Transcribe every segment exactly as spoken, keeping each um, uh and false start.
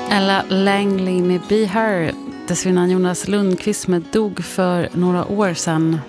Ella Langley med Be Her. Dessförinnan Jonas Lundqvist med Dog för några år sedan.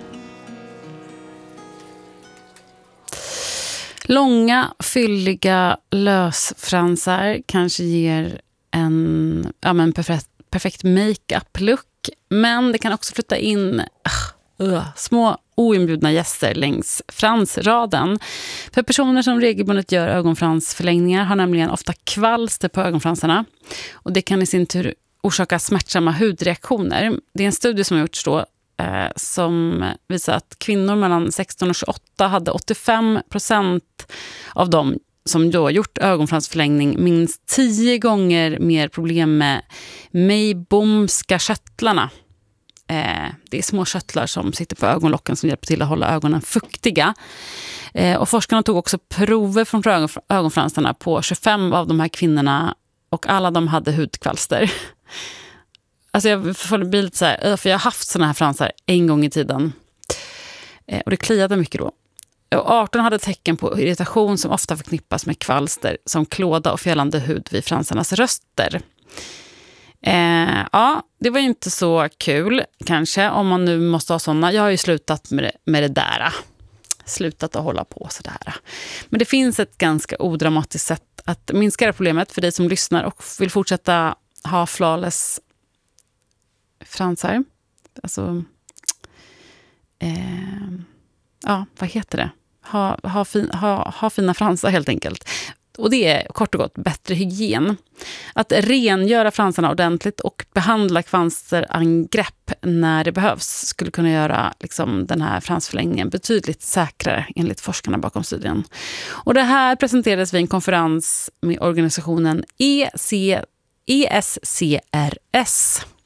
Långa, fylliga lösfransar kanske ger en ja, men perfekt, perfekt make-up-look. Men det kan också flytta in uh, uh, små oinbjudna gäster längs fransraden. För personer som regelbundet gör ögonfransförlängningar har nämligen ofta kvalster på ögonfransarna. Och det kan i sin tur orsaka smärtsamma hudreaktioner. Det är en studie som har gjorts då eh, som visar att kvinnor mellan sexton och tjugoåtta hade åttiofem procent av dem som då gjort ögonfransförlängning minst tio gånger mer problem med meibomska köttlarna. Eh, det är små köttlar som sitter på ögonlocken som hjälper till att hålla ögonen fuktiga. Eh, och forskarna tog också prover från ögonf- ögonfransarna på tjugofem av de här kvinnorna och alla de hade hudkvalster. Alltså jag får bli lite så här, för jag har haft såna här fransar en gång i tiden. Eh, och det kliade mycket då. Och arton hade tecken på irritation som ofta förknippas med kvalster som klåda och fjällande hud vid fransarnas röster. Eh, ja, det var ju inte så kul kanske om man nu måste ha sådana. Jag har ju slutat med det, med det där. Slutat att hålla på sådär. Men det finns ett ganska odramatiskt sätt att minska det problemet för dig som lyssnar och vill fortsätta ha flawless fransar. Alltså, eh, ja, vad heter det? Ha, ha, fin, ha, ha fina fransar helt enkelt. Och det är kort och gott bättre hygien. Att rengöra fransarna ordentligt och behandla kvalsterangrepp när det behövs skulle kunna göra liksom, den här fransförlängningen betydligt säkrare enligt forskarna bakom studien. Och det här presenterades vid en konferens med organisationen E C, E S C R S.